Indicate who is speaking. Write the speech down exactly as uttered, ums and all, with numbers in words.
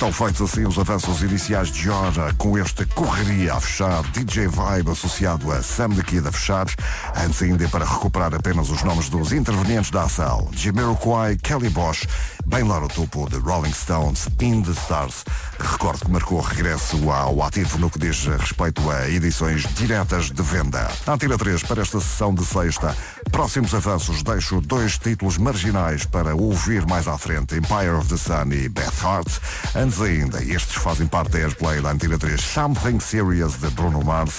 Speaker 1: Estão feitos assim os avanços iniciais de hora com esta correria a fechar, D J Vibe associado a Sam the Kid a fechar, antes ainda para recuperar apenas os nomes dos intervenientes da ação, Jamiroquai, Kelly Bosch, bem lá no topo de Rolling Stones, In the Stars. Recordo que marcou regresso ao ativo no que diz respeito a edições diretas de venda. Na Antena três, para esta sessão de sexta, próximos avanços, deixo dois títulos marginais para ouvir mais à frente, Empire of the Sun e Beth Hart. Antes ainda, estes fazem parte da Airplay da Antena três, Something Serious de Bruno Mars